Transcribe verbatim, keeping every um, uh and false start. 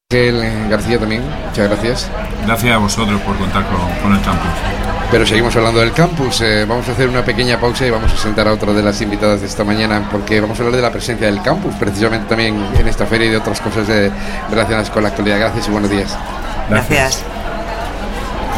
Ángel García también, muchas gracias. Gracias a vosotros por contar con, con el campus. Pero seguimos hablando del campus, eh, vamos a hacer una pequeña pausa y vamos a sentar a otra de las invitadas de esta mañana, porque vamos a hablar de la presencia del campus, precisamente también en esta feria y de otras cosas de, relacionadas con la actualidad. Gracias y buenos días. Gracias. Gracias.